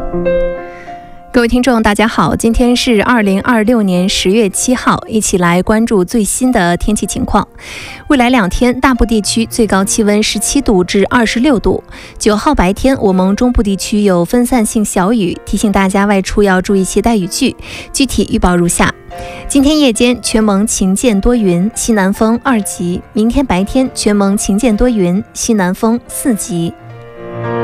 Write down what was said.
各位听众大家好，今天是2026年10月7号，一起来关注最新的天气情况。未来2天大部地区最高气温17度至26度。9号白天我们中部地区有分散性小雨，提醒大家外出要注意携带雨具。具体预报如下：今天夜间全蒙晴间多云，西南风2级；明天白天全蒙晴间多云，西南风4级。